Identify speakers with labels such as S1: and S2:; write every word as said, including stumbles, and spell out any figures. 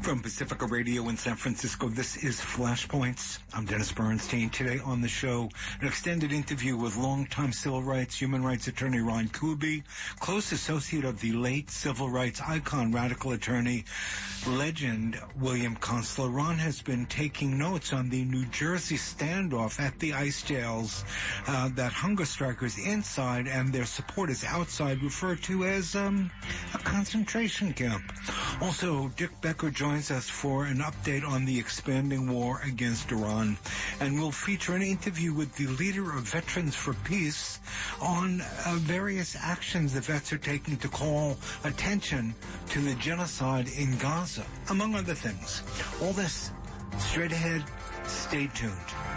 S1: From Pacifica Radio in San Francisco, this is Flashpoints. I'm Dennis Bernstein. Today on the show, an extended interview with longtime civil rights, human rights attorney Ron Kuby, close associate of the late civil rights icon, radical attorney, legend William Kunstler. Ron has been taking notes on the New Jersey standoff at the ICE jails uh, that hunger strikers inside and their supporters outside refer to as um, a concentration camp. Also, Dick Becker joins us for an update on the expanding war against Iran, and we'll feature an interview with the leader of Veterans for Peace on uh, various actions the vets are taking to call attention to the genocide in Gaza, among other things. All this straight ahead. Stay tuned.